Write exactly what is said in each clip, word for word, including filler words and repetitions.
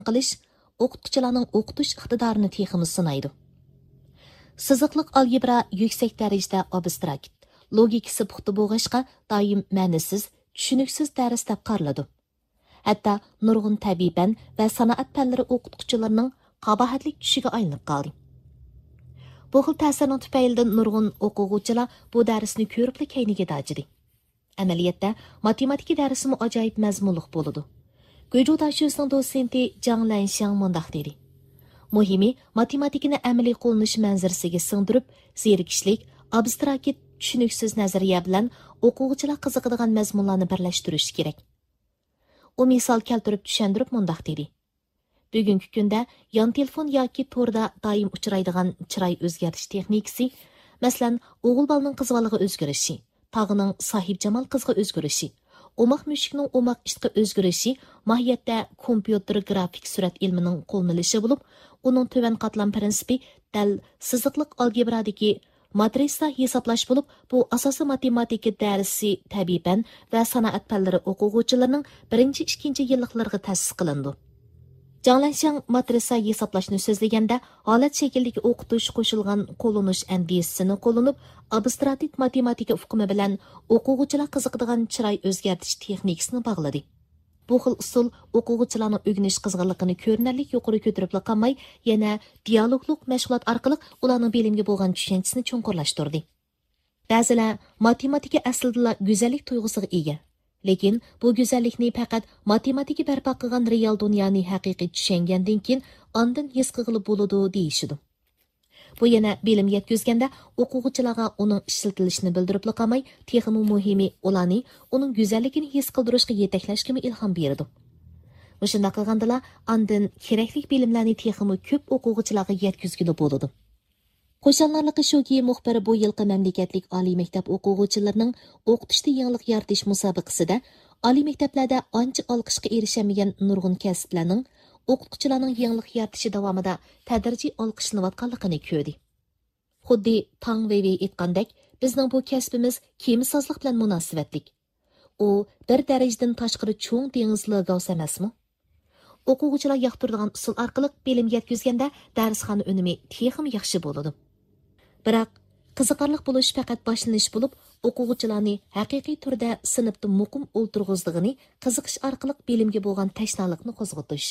qilish o'qituvchilarning o'qitish iqtidorini texmi sinaydi. Siziqliq algebra yüksek darajada abstrakt, logikasi puxta bo'lg'ashqa doim ma'nisiz, tushuniksiz dars deb qaraladi. Hatto nurg'un tabiiy fan va sanoat fanlari o'qituvchilarining qabohatli tushiga aylanib qoldi. Bu xil ta'sirning tufaylidan nurg'un o'quvchilar bu darsni ko'ribli kayniga dajidi. Amaliyotda matematika darsimi ajoyib mazmunliq bo'ladi. Guju Dashusning dosenti Zhang Lanxiang mundaq dedi. Muhimi matematikani amaliy qo'llanish manzarasiga singdirib, zerikishlik, abstrakt, tushuniksiz nazariya bilan o'quvchilar qiziqadigan mazmunlarni birlashtirish kerak. U misol keltirib tushuntirib mundaq dedi. Bugungi kunda yon telefon yoki to'rda doim uchraydigan chiroy o'zgartish texnikasi, masalan, o'g'il bolaning qizg'aligi o'zgarishi, tog'ining sohib jamal qizga o'zgarishi, o'maq mushukning o'maq ishqa o'zgarishi mohiyatda kompyuter grafik surat ilmining qo'llanilishi bo'lib, uning to'van qatlam prinsipi dal siziqliq algebradagi matrisa hisoblash bo'lib, bu asosiy matematika darsi tabiiy fan va sanoat fanlari o'quvchilarining birinchi ikkinchi yilliklariga ta'sis qilindi. Zhang Lanxiang matrisa hisoblashni so'zlaganda holat shakldagi o'qitish qo'shilgan qo'llanish andisini qo'llanib, abstrakt matematika hukmi bilan o'quvchilar qiziqadigan chiroy o'zgartish texnikasini bog'ladi. Bu xil usul o'quvchilarning o'rganish qizg'inligini ko'rinarli yuqori ko'tarib qolmay, yana dialoglik mashg'ulot orqali ularning bilimga bo'lgan tushunchisini cho'nqurlashtirdi. Ba'zilar matematika aslida go'zallik tuyg'usiga ega. Lekin bu go'zallikni faqat matematika barpo qilgan real dunyoni haqiqiy tushungandan keyin ondan his qilib bo'ladi deyishidi. Bu yana bilim yetkazganda o'quvchilarga uning ishlatilishini bildirib qolmay, texnik muhimi ularni uning go'zalligini his qildirishga yetaklashga ilhom beradi. Shunday qilganda ondan kerakli bilimlarni texnik ko'p o'quvchilarga yetkazgili bo'ladi. Qo'shonlarligi shuki, muxbir bu yilqi mamlakatlik oliy maktab o'quvchilarining o'qitishda yangilik yaratish musobaqasida oliy maktablarda ancha olqishga erishamagan nurg'un kasblarning o'qituvchilarning yangilik yaratishi davomida tadrijiy olqishlanayotganligini ko'rdi. Xuddi Tang Weiwei aytgandek, bizning bu kasbimiz kemisozlik bilan munosabatlik. U bir darajadan tashqari cho'ng dengizli gavs emasmi? O'quvchilar yoqtiradigan usul orqali bilim yetkazganda darsxona unumi texim yaxshi bo'ladi. Biroq qiziqarliq bo'lish faqat boshlanish bo'lib, o'quvchilarni haqiqiy turda sinfda muqim o'ltirg'izdig'ini qiziqish orqali bilimga bo'lgan tashnalikni qo'zg'atish.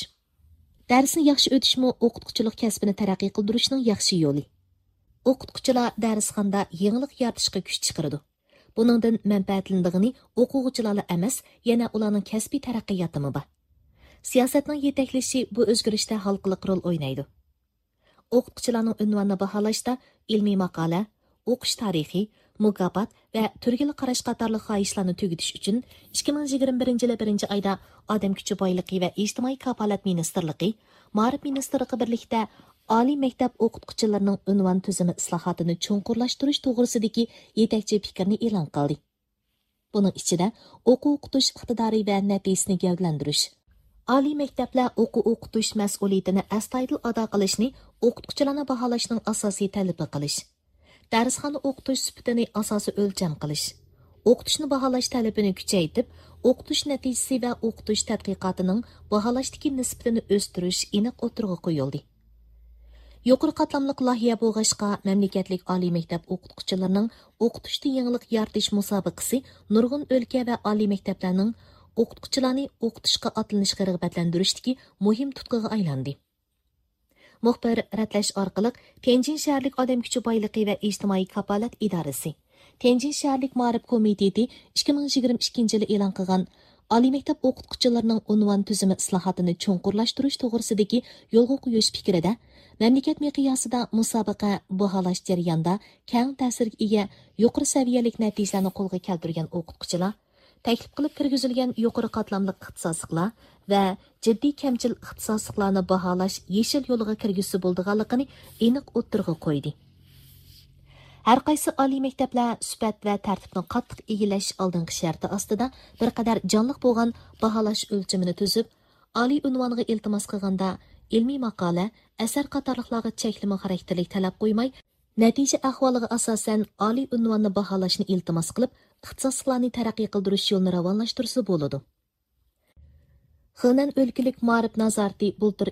Darsni yaxshi o'tishmi o'qituvchilik kasbini taraqqiy qildirishning yaxshi yo'li. O'qituvchilar darsxonada yangilik yaratishga kuch chiqaradi. Buningdan manfaatlandig'ini o'quvchilarla emas, yana ularning kasbiy taraqqiyotimi bor. Siyosatning yetaklashi bu o'zgarishda halqiliq rol o'ynaydi. O'qituvchilarning unvonni baholashda ilmiy maqola, o'qish tarixi, mukofot va turli qarash qatorli xohishlarni tugutish uchun ikki ming yigirma birinchi yil birinchi oyda Odam kuchi boyligi va ijtimoiy kafolat ministrligi, Ma'rif ministrligi birlikda oliy maktab o'qituvchilarining unvon tuzumi islohotini cho'nqurlashtirish to'g'risidagi yetakchi fikrni e'lon qildi. Buning ichida o'quv o'qitish iqtidori va natijasini gavdalantirish, oliy maktablar o'quv o'qitish mas'uliyatini astoydil ado qilishni o'qituvchilarni baholashning asosiy talabi qilish, darsxona o'qitish sifatini asosiy o'lcham qilish, o'qitishni baholash talabini kuchaytirib, o'qitish natijasi va o'qitish tadqiqotining baholashdagi nisbatini o'stirish aniq o'tirg'i qo'yildi. Yuqori qatlamli loyiha bo'lg'ashqa mamlakatlik oliy maktab o'qituvchilarining o'qitishda yangilik yaratish musobaqasi nurg'un o'lka va oliy maktablarning o'qituvchilarni o'qitishga otlanishga rag'batlantirishdagi muhim tutqiga aylandi. Muxbir ratlash orqali Tianjin shaharlik odam kuchi boyligi va ijtimoiy kafolat idorasi, Tianjin shaharlik ma'rif komiteti ikki ming yigirma ikkinchi yil e'lon qilgan oliy maktab o'qituvchilarining unvon tuzumi islohotini cho'nqurlashtirish to'g'risidagi yo'lga qo'yish fikrida mamlakat miqyosida musobaqa baholash jarayonida keng ta'sirga ega yuqori saviyalik natijalarni qo'lga keltirgan o'qituvchilar, taklif qilib kirgizilgan yuqori qatlamli ixtisosliklar va jiddiy kamchil ixtisosliklarni baholash yeshil yo'liga kirgisi bo'lganligini aniq o'ttirg'i qo'ydi. Har qaysi oliy maktablar sifat va tartibni qattiq egillash oldingi sharti ostida bir qadar jonliq bo'lgan baholash o'lchamini tuzib, oliy unvonga iltimos qilganda ilmiy maqola, asar qatorliqlarga cheklama xarakterlik talab qo'ymay, natija ahvoliga asosan oliy unvonni baholashni iltimos qilib, ixtisosliklarni taraqqiy qildirish yo'lini ravonlashtirsa bo'ladi. Xınan өлкілік Maarif nazarati bultur